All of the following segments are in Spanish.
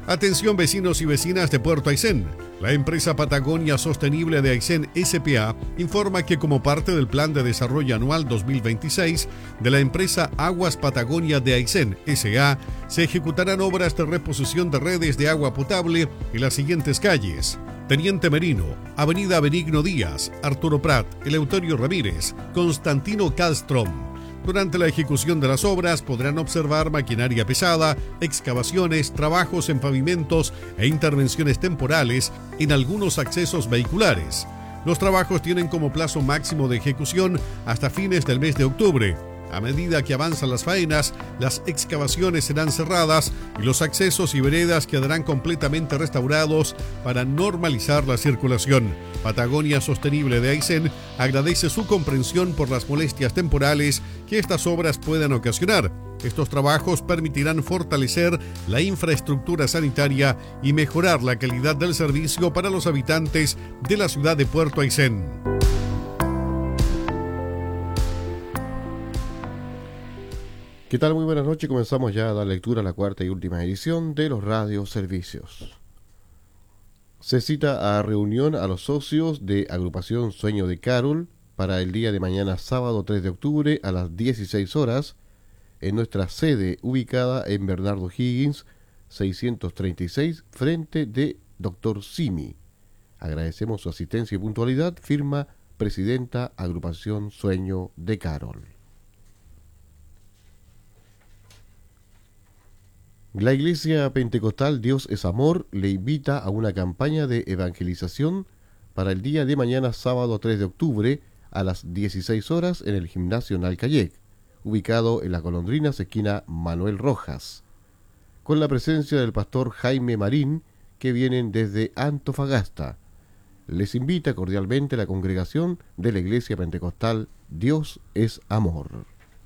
Atención vecinos y vecinas de Puerto Aysén. La empresa Patagonia Sostenible de Aysén S.p.A. informa que como parte del Plan de Desarrollo Anual 2026 de la empresa Aguas Patagonia de Aysén S.A. se ejecutarán obras de reposición de redes de agua potable en las siguientes calles: Teniente Merino, Avenida Benigno Díaz, Arturo Prat, Eleuterio Ramírez, Constantino Kallström. Durante la ejecución de las obras podrán observar maquinaria pesada, excavaciones, trabajos en pavimentos e intervenciones temporales en algunos accesos vehiculares. Los trabajos tienen como plazo máximo de ejecución hasta fines del mes de octubre. A medida que avanzan las faenas, las excavaciones serán cerradas y los accesos y veredas quedarán completamente restaurados para normalizar la circulación. Patagonia Sostenible de Aysén agradece su comprensión por las molestias temporales que estas obras puedan ocasionar. Estos trabajos permitirán fortalecer la infraestructura sanitaria y mejorar la calidad del servicio para los habitantes de la ciudad de Puerto Aysén. ¿Qué tal? Muy buenas noches. Comenzamos ya a dar lectura a la cuarta y última edición de los radioservicios. Se cita a reunión a los socios de Agrupación Sueño de Carol para el día de mañana sábado 3 de octubre a las 16 horas en nuestra sede ubicada en Bernardo Higgins 636 frente de Dr. Simi. Agradecemos su asistencia y puntualidad. Firma Presidenta Agrupación Sueño de Carol. La Iglesia Pentecostal Dios es Amor le invita a una campaña de evangelización para el día de mañana sábado 3 de octubre a las 16 horas en el Gimnasio Nalcayec, ubicado en Las Golondrinas, esquina Manuel Rojas, con la presencia del pastor Jaime Marín, que vienen desde Antofagasta. Les invita cordialmente la congregación de la Iglesia Pentecostal Dios es Amor.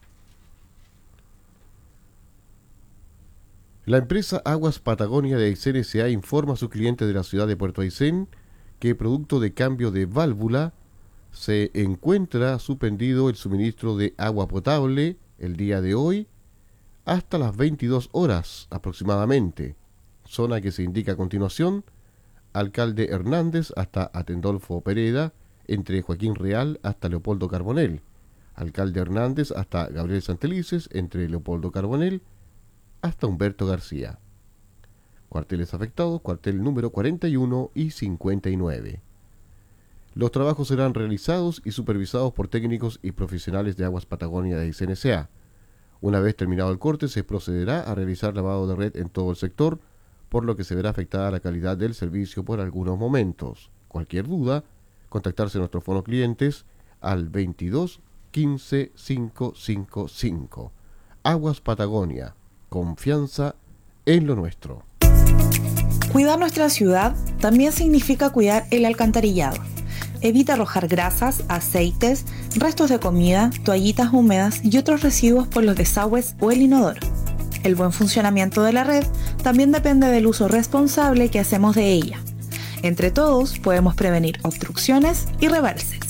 La empresa Aguas Patagonia de Aysén S.A. informa a sus clientes de la ciudad de Puerto Aysén que, producto de cambio de válvula, se encuentra suspendido el suministro de agua potable el día de hoy hasta las 22 horas aproximadamente, zona que se indica a continuación: Alcalde Hernández hasta Atendolfo Pereda, entre Joaquín Real hasta Leopoldo Carbonell, Alcalde Hernández hasta Gabriel Santelices, entre Leopoldo Carbonell hasta Humberto García. Cuarteles afectados: cuartel número 41 y 59. Los trabajos serán realizados y supervisados por técnicos y profesionales de Aguas Patagonia de Aysén S.A. Una vez terminado el corte, se procederá a realizar lavado de red en todo el sector, por lo que se verá afectada la calidad del servicio por algunos momentos. Cualquier duda, contactarse a nuestros fono clientes al 22 15 555. Aguas Patagonia. Confianza en lo nuestro. Cuidar nuestra ciudad también significa cuidar el alcantarillado. Evita arrojar grasas, aceites, restos de comida, toallitas húmedas y otros residuos por los desagües o el inodoro. El buen funcionamiento de la red también depende del uso responsable que hacemos de ella. Entre todos podemos prevenir obstrucciones y rebalses.